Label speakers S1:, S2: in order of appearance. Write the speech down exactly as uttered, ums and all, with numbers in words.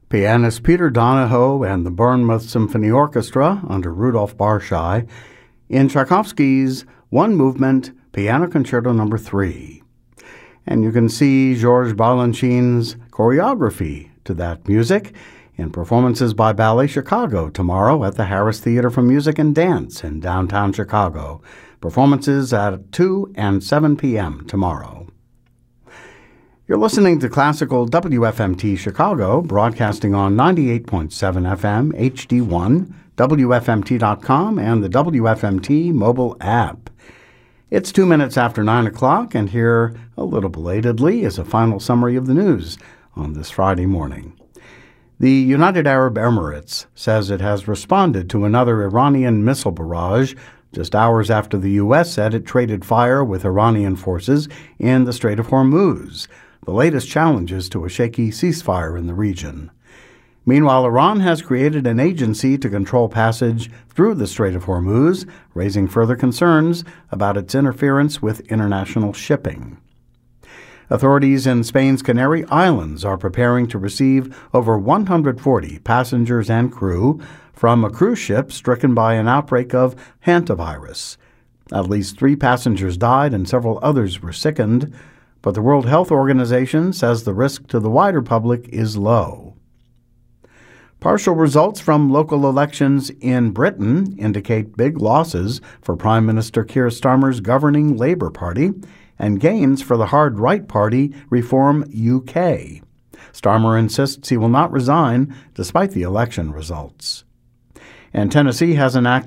S1: Pianist Peter Donahoe and the Bournemouth Symphony Orchestra under Rudolf Barshai in Tchaikovsky's One Movement Piano Concerto Number three. And you can see Georges Balanchine's choreography to that music in performances by Ballet Chicago tomorrow at the Harris Theater for Music and Dance in downtown Chicago. Performances at two and seven p.m. tomorrow. You're listening to Classical W F M T Chicago, broadcasting on ninety-eight point seven F M, H D one, W F M T dot com, and the W F M T mobile app. It's two minutes after nine o'clock, and here, a little belatedly, is a final summary of the news on this Friday morning. The United Arab Emirates says it has responded to another Iranian missile barrage just hours after the U S said it traded fire with Iranian forces in the Strait of Hormuz, the latest challenges to a shaky ceasefire in the region. Meanwhile, Iran has created an agency to control passage through the Strait of Hormuz, raising further concerns about its interference with international shipping. Authorities in Spain's Canary Islands are preparing to receive over one hundred forty passengers and crew from a cruise ship stricken by an outbreak of hantavirus. At least three passengers died and several others were sickened, but the World Health Organization says the risk to the wider public is low. Partial results from local elections in Britain indicate big losses for Prime Minister Keir Starmer's governing Labour Party and gains for the hard right party Reform U K. Starmer insists he will not resign despite the election results. And Tennessee has enacted